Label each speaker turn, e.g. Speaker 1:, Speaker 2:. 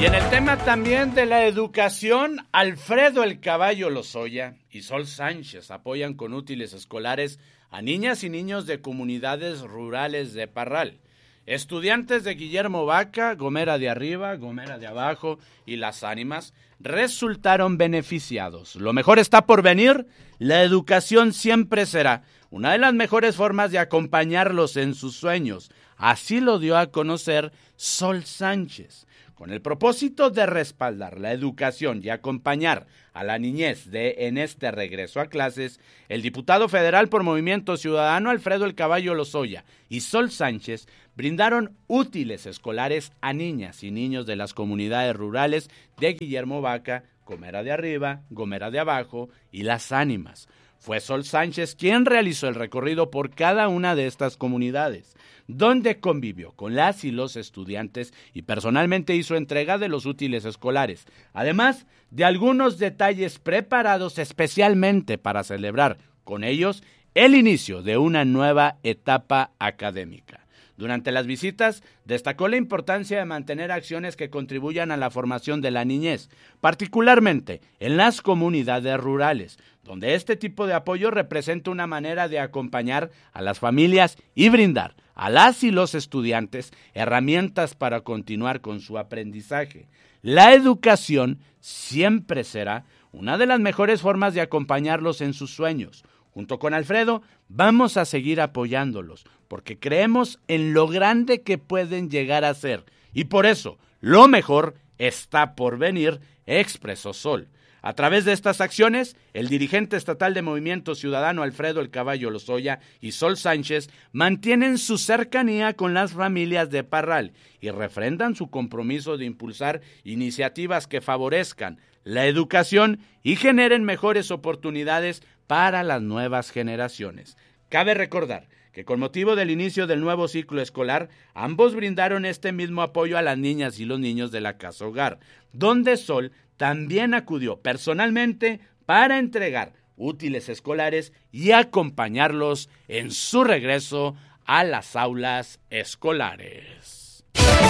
Speaker 1: Y en el tema también de la educación, Alfredo el Caballo Lozoya y Sol Sánchez apoyan con útiles escolares a niñas y niños de comunidades rurales de Parral. Estudiantes de Guillermo Vaca, Gomera de Arriba, Gomera de Abajo y Las Ánimas resultaron beneficiados. Lo mejor está por venir, la educación siempre será una de las mejores formas de acompañarlos en sus sueños. Así lo dio a conocer Sol Sánchez. Con el propósito de respaldar la educación y acompañar a la niñez en este regreso a clases, el diputado federal por Movimiento Ciudadano Alfredo el Caballo Lozoya y Sol Sánchez brindaron útiles escolares a niñas y niños de las comunidades rurales de Guillermo Vaca, Gomera de Arriba, Gomera de Abajo y Las Ánimas. Fue Sol Sánchez quien realizó el recorrido por cada una de estas comunidades, donde convivió con las y los estudiantes y personalmente hizo entrega de los útiles escolares, además de algunos detalles preparados especialmente para celebrar con ellos el inicio de una nueva etapa académica. Durante las visitas, destacó la importancia de mantener acciones que contribuyan a la formación de la niñez, particularmente en las comunidades rurales, donde este tipo de apoyo representa una manera de acompañar a las familias y brindar a las y los estudiantes herramientas para continuar con su aprendizaje. La educación siempre será una de las mejores formas de acompañarlos en sus sueños. Junto con Alfredo, vamos a seguir apoyándolos, porque creemos en lo grande que pueden llegar a ser. Y por eso, lo mejor está por venir, expresó Sol. A través de estas acciones, el dirigente estatal de Movimiento Ciudadano Alfredo el Caballo Lozoya y Sol Sánchez mantienen su cercanía con las familias de Parral y refrendan su compromiso de impulsar iniciativas que favorezcan la educación y generen mejores oportunidades para las nuevas generaciones. Cabe recordar que con motivo del inicio del nuevo ciclo escolar, ambos brindaron este mismo apoyo a las niñas y los niños de la Casa Hogar, donde Sol también acudió personalmente para entregar útiles escolares y acompañarlos en su regreso a las aulas escolares.